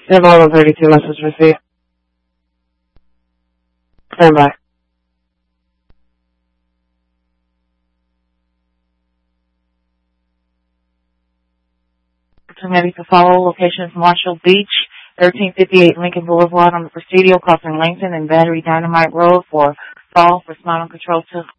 Level 32 message received. Stand by. Ready to follow. Location is Marshall Beach, 1358 Lincoln Boulevard on the Presidio, crossing Langton and Battery Dynamite Road for fall for Spinal Control